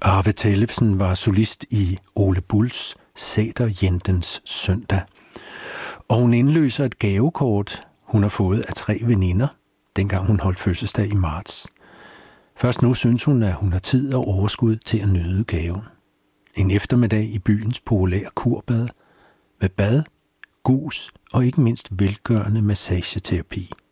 Arve Tellefsen var solist i Ole Bulls Sæterjentens søndag. Og hun indløser et gavekort, hun har fået af 3 veninder, dengang hun holdt fødselsdag i marts. Først nu synes hun, at hun har tid og overskud til at nyde gaven. En eftermiddag i byens populære kurbad, med bad, gus og ikke mindst velgørende massageterapi.